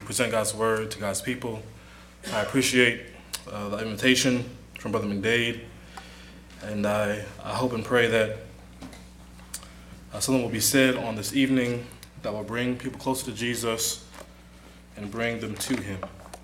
present God's word to God's people. I appreciate the invitation from Brother McDade, and I hope and pray that something will be said on this evening that will bring people closer to Jesus and bring them to Him.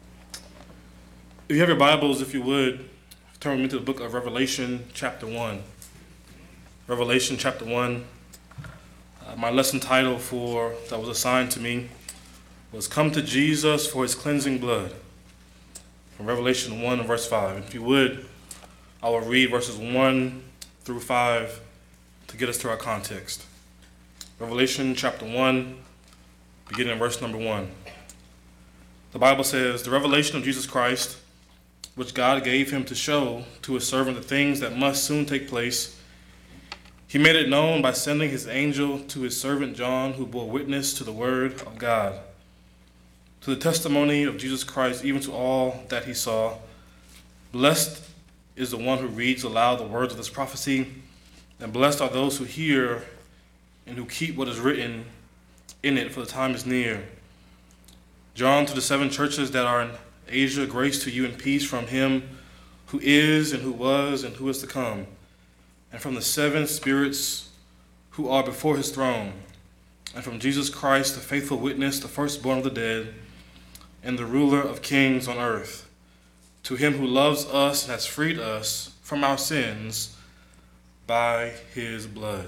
If you have your Bibles, if you would, turn me to the book of Revelation, chapter 1. Revelation, chapter 1. My lesson title that was assigned to me was Come to Jesus for His Cleansing Blood, from Revelation 1 and verse 5. If you would, I will read verses 1 through 5 to get us to our context. Revelation chapter 1, beginning in verse number 1. The Bible says, "The revelation of Jesus Christ, which God gave him to show to his servant the things that must soon take place, he made it known by sending his angel to his servant John, who bore witness to the word of God, to the testimony of Jesus Christ, even to all that he saw. Blessed is the one who reads aloud the words of this prophecy, and blessed are those who hear and who keep what is written in it, for the time is near. John, to the 7 churches that are in Asia, grace to you and peace from him who is and who was and who is to come, and from the 7 spirits who are before his throne, and from Jesus Christ, the faithful witness, the firstborn of the dead, and the ruler of kings on earth. To him who loves us and has freed us from our sins by his blood."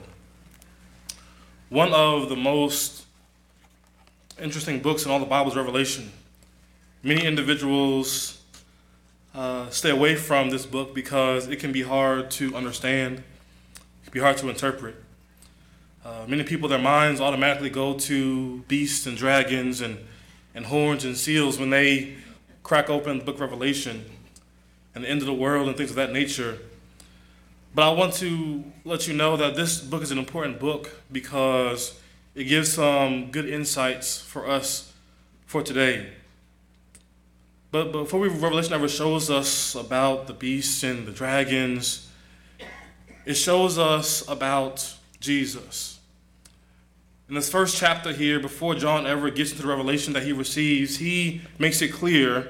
One of the most interesting books in all the Bible is Revelation. Many individuals stay away from this book because it can be hard to understand. It can be hard to interpret. Many people, their minds automatically go to beasts and dragons and horns and seals when they crack open the book of Revelation and the end of the world and things of that nature. But I want to let you know that this book is an important book because it gives some good insights for us for today. But before we read Revelation, ever shows us about the beasts and the dragons, it shows us about Jesus. In this first chapter here, before John ever gets into the revelation that he receives, he makes it clear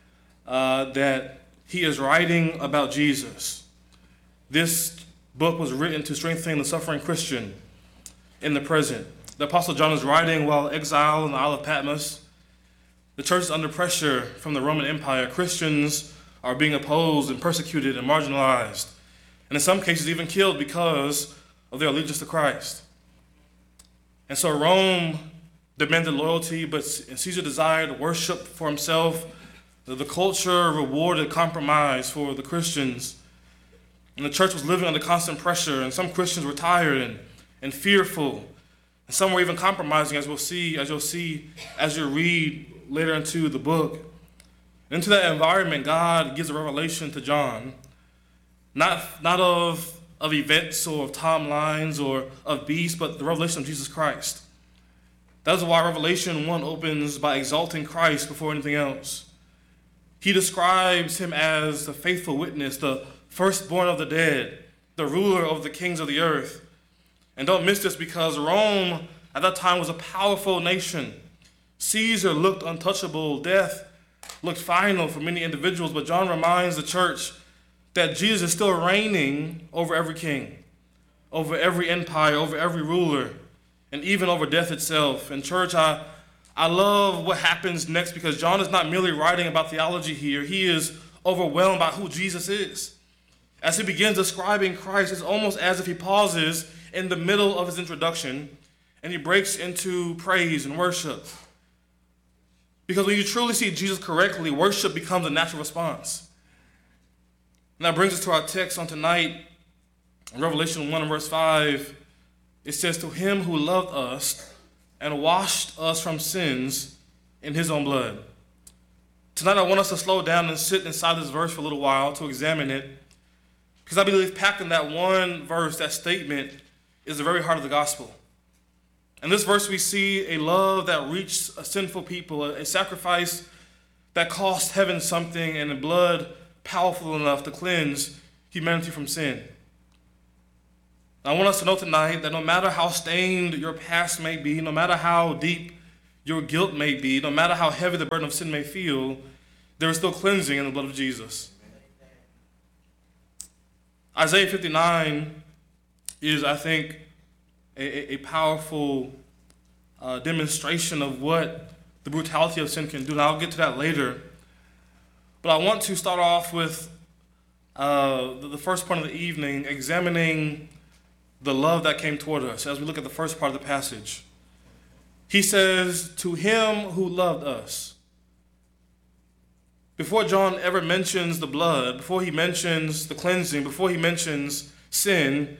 that he is writing about Jesus. This book was written to strengthen the suffering Christian in the present. The Apostle John is writing while exiled in the Isle of Patmos. The church is under pressure from the Roman Empire. Christians are being opposed and persecuted and marginalized, and in some cases even killed because of their allegiance to Christ. And so Rome demanded loyalty, but Caesar desired worship for himself. The culture rewarded compromise for the Christians. And the church was living under constant pressure, and some Christians were tired and fearful. And some were even compromising, as you'll see as you read later into the book. And into that environment, God gives a revelation to John, not of events or of timelines or of beasts, but the revelation of Jesus Christ. That is why Revelation 1 opens by exalting Christ before anything else. He describes him as the faithful witness, the firstborn of the dead, the ruler of the kings of the earth. And don't miss this, because Rome at that time was a powerful nation. Caesar looked untouchable. Death looked final for many individuals. But John reminds the church that Jesus is still reigning over every king, over every empire, over every ruler, and even over death itself. And church, I love what happens next, because John is not merely writing about theology here. He is overwhelmed by who Jesus is. As he begins describing Christ, it's almost as if he pauses in the middle of his introduction and he breaks into praise and worship. Because when you truly see Jesus correctly, worship becomes a natural response. And that brings us to our text on tonight. In Revelation 1 and verse 5, it says, "To him who loved us and washed us from sins in his own blood." Tonight I want us to slow down and sit inside this verse for a little while to examine it, because I believe packed in that one verse, that statement, is the very heart of the gospel. In this verse we see a love that reached a sinful people, a sacrifice that cost heaven something, and a blood powerful enough to cleanse humanity from sin. I want us to know tonight that no matter how stained your past may be, no matter how deep your guilt may be, no matter how heavy the burden of sin may feel, there is still cleansing in the blood of Jesus. Isaiah 59 is, I think, a powerful demonstration of what the brutality of sin can do. And I'll get to that later. But I want to start off with the first part of the evening, examining the love that came toward us as we look at the first part of the passage. He says, to him who loved us. Before John ever mentions the blood, before he mentions the cleansing, before he mentions sin,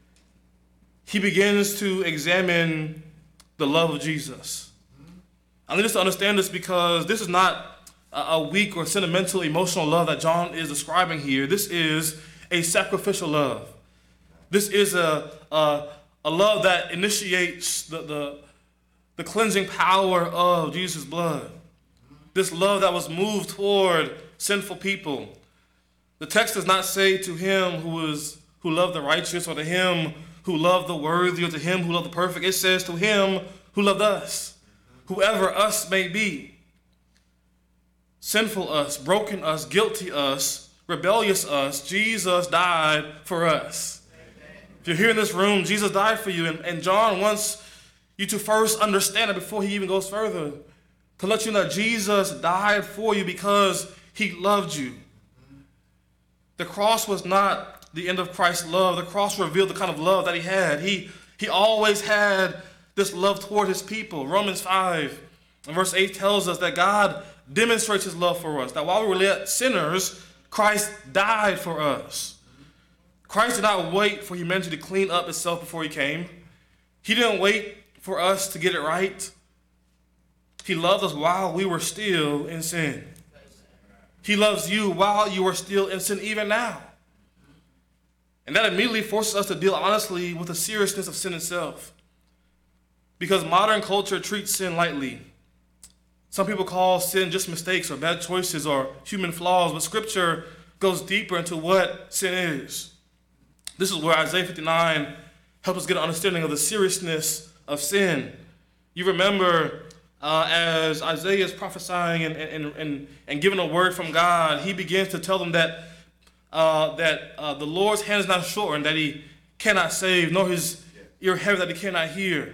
he begins to examine the love of Jesus. I need us to understand this because this is not a weak or sentimental, emotional love that John is describing here. This is a sacrificial love. This is a love that initiates the cleansing power of Jesus' blood. This love that was moved toward sinful people. The text does not say to him who loved the righteous, or to him who loved the worthy, or to him who loved the perfect. It says to him who loved us, whoever us may be. Sinful us, broken us, guilty us, rebellious us, Jesus died for us. If you're here in this room, Jesus died for you. And John wants you to first understand it before he even goes further. To let you know Jesus died for you because he loved you. The cross was not the end of Christ's love. The cross revealed the kind of love that he had. He always had this love toward his people. Romans 5 and verse 8 tells us that God demonstrates his love for us. That while we were yet sinners, Christ died for us. Christ did not wait for humanity to clean up itself before he came. He didn't wait for us to get it right. He loved us while we were still in sin. He loves you while you are still in sin, even now. And that immediately forces us to deal honestly with the seriousness of sin itself. Because modern culture treats sin lightly. Some people call sin just mistakes or bad choices or human flaws, but Scripture goes deeper into what sin is. This is where Isaiah 59 helps us get an understanding of the seriousness of sin. You remember as Isaiah is prophesying and giving a word from God, he begins to tell them that the Lord's hand is not shortened, that he cannot save, nor his ear heavy that he cannot hear.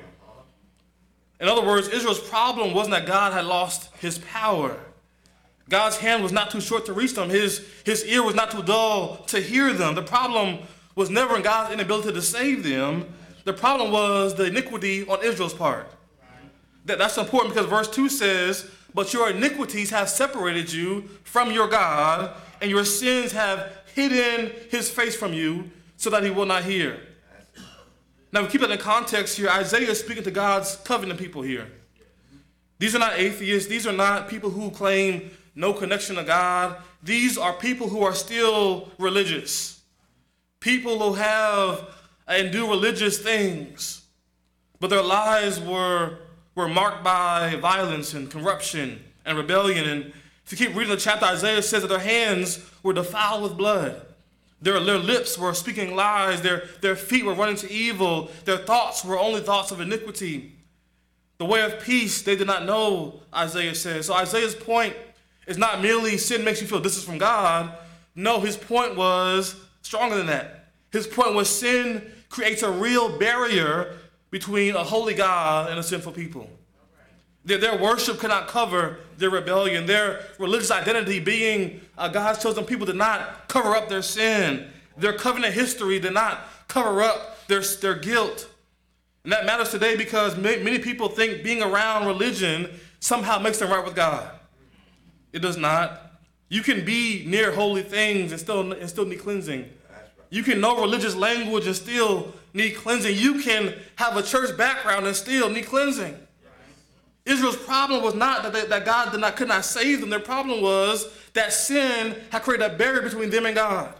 In other words, Israel's problem wasn't that God had lost his power. God's hand was not too short to reach them. His ear was not too dull to hear them. The problem was never in God's inability to save them. The problem was the iniquity on Israel's part. That's important because verse 2 says, but your iniquities have separated you from your God, and your sins have hidden his face from you so that he will not hear. Now, we keep that in context here. Isaiah is speaking to God's covenant people here. These are not atheists. These are not people who claim no connection to God. These are people who are still religious. People who have and do religious things, but their lives were marked by violence and corruption and rebellion. And if you keep reading the chapter, Isaiah says that their hands were defiled with blood. Their lips were speaking lies. Their feet were running to evil. Their thoughts were only thoughts of iniquity. The way of peace they did not know, Isaiah says. So Isaiah's point is not merely sin makes you feel distant from God. No, his point was stronger than that. His point was sin creates a real barrier between a holy God and a sinful people. Their worship cannot cover their rebellion. Their religious identity, being God's chosen people, did not cover up their sin. Their covenant history did not cover up their guilt. And that matters today because many people think being around religion somehow makes them right with God. It does not. You can be near holy things and still need cleansing. You can know religious language and still need cleansing. You can have a church background and still need cleansing. Israel's problem was not that God could not save them. Their problem was that sin had created a barrier between them and God.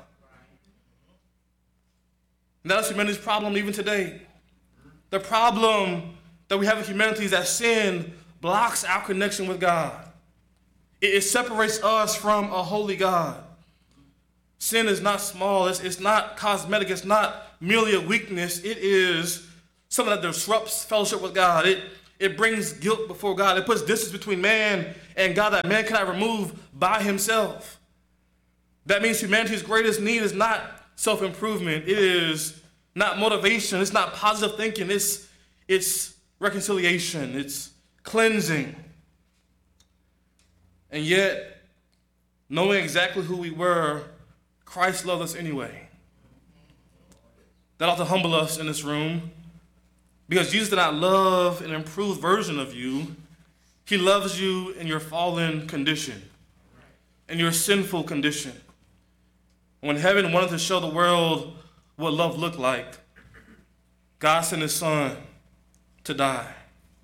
And that's humanity's problem even today. The problem that we have in humanity is that sin blocks our connection with God. It separates us from a holy God. Sin is not small. It's not cosmetic. It's not merely a weakness. It is something that disrupts fellowship with God. It It brings guilt before God. It puts distance between man and God that man cannot remove by himself. That means humanity's greatest need is not self-improvement. It is not motivation. It's not positive thinking. It's reconciliation. It's cleansing. And yet, knowing exactly who we were, Christ loved us anyway. That ought to humble us in this room, because Jesus did not love an improved version of you. He loves you in your fallen condition, in your sinful condition. When heaven wanted to show the world what love looked like, God sent his son to die.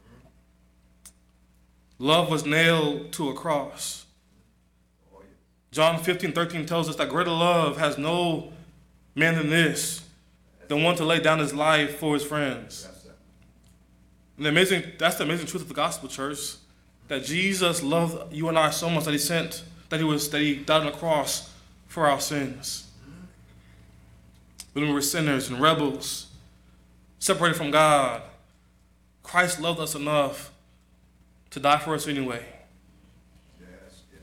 Love was nailed to a cross. John 15:13 tells us that greater love has no man than this, than one to lay down his life for his friends. And that's the amazing truth of the gospel, church, that Jesus loved you and I so much that he died on the cross for our sins. When we were sinners and rebels, separated from God, Christ loved us enough to die for us anyway. Yes, yes.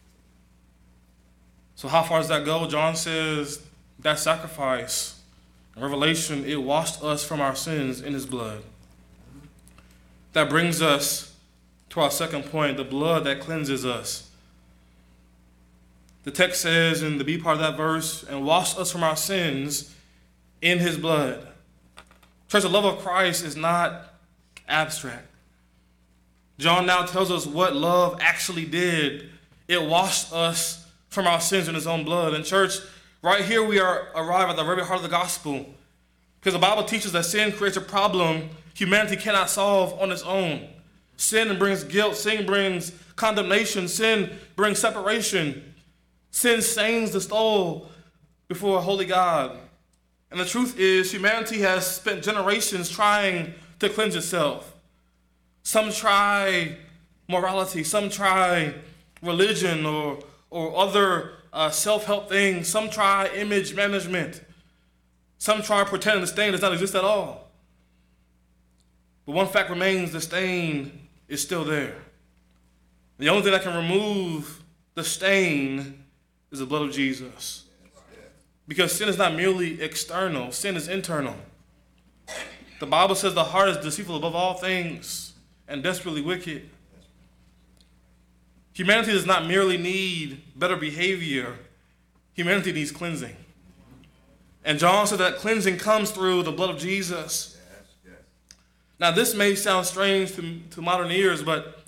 So how far does that go? John says that sacrifice, in Revelation, it washed us from our sins in his blood. That brings us to our second point, the blood that cleanses us. The text says in the B part of that verse, and washed us from our sins in his blood. Church, the love of Christ is not abstract. John now tells us what love actually did. It washed us from our sins in his own blood. And church, right here we arrive at the very heart of the gospel. Because the Bible teaches that sin creates a problem humanity cannot solve on its own. Sin brings guilt. Sin brings condemnation. Sin brings separation. Sin stains the soul before a holy God. And the truth is, humanity has spent generations trying to cleanse itself. Some try morality. Some try religion or other self-help things. Some try image management. Some try pretending the stain does not exist at all. But one fact remains, the stain is still there. The only thing that can remove the stain is the blood of Jesus. Because sin is not merely external, sin is internal. The Bible says the heart is deceitful above all things and desperately wicked. Humanity does not merely need better behavior, humanity needs cleansing. And John said that cleansing comes through the blood of Jesus. Now, this may sound strange to modern ears, but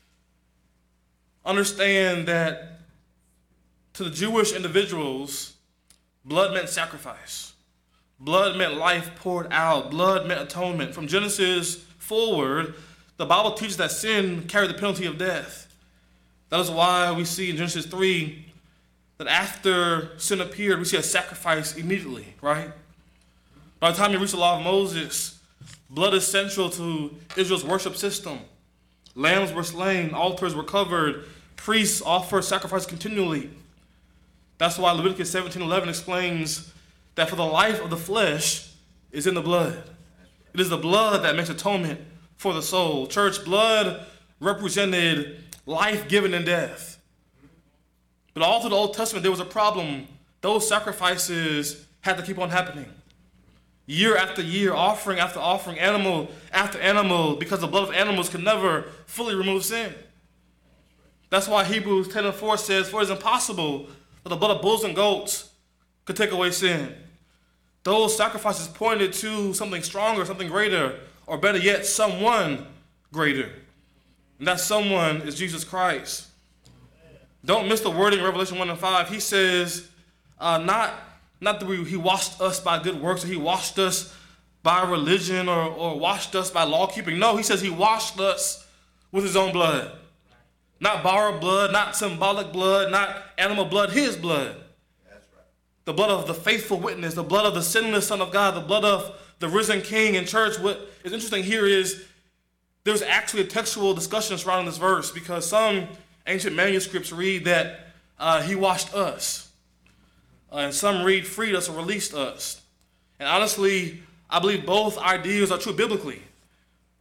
understand that to the Jewish individuals, blood meant sacrifice. Blood meant life poured out. Blood meant atonement. From Genesis forward, the Bible teaches that sin carried the penalty of death. That is why we see in Genesis 3 that after sin appeared, we see a sacrifice immediately, right? By the time you reach the law of Moses, blood is central to Israel's worship system. Lambs were slain, altars were covered, priests offered sacrifice continually. That's why Leviticus 17:11 explains that for the life of the flesh is in the blood. It is the blood that makes atonement for the soul. Church, blood represented life given in death. But all through the Old Testament, there was a problem. Those sacrifices had to keep on happening. Year after year, offering after offering, animal after animal, because the blood of animals could never fully remove sin. That's why Hebrews 10:4 says, for it is impossible that the blood of bulls and goats could take away sin. Those sacrifices pointed to something stronger, something greater, or better yet, someone greater. And that someone is Jesus Christ. Don't miss the wording in Revelation 1:5. He says, not that he washed us by good works, or he washed us by religion, or washed us by law keeping. No, he says he washed us with his own blood. Not borrowed blood, not symbolic blood, not animal blood, his blood. That's right. The blood of the faithful witness, the blood of the sinless Son of God, the blood of the risen King. In church, what is interesting here is there's actually a textual discussion surrounding this verse, because some ancient manuscripts read that he washed us. And some read freed us or released us. And honestly, I believe both ideas are true biblically.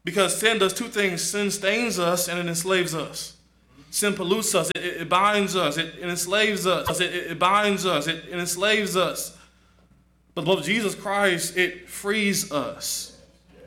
Because sin does two things. Sin stains us and it enslaves us. Sin pollutes us. It binds us. It enslaves us. It binds us. It enslaves us. But the blood of Jesus Christ, it frees us.